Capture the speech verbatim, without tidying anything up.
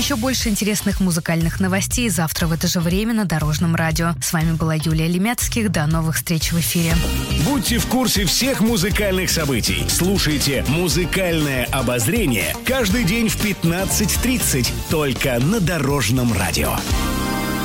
Еще больше интересных музыкальных новостей завтра в это же время на Дорожном радио. С вами была Юлия Лемяцких. До новых встреч в эфире. Будьте в курсе всех музыкальных событий. Слушайте «Музыкальное обозрение» каждый день в пятнадцать тридцать только на Дорожном радио.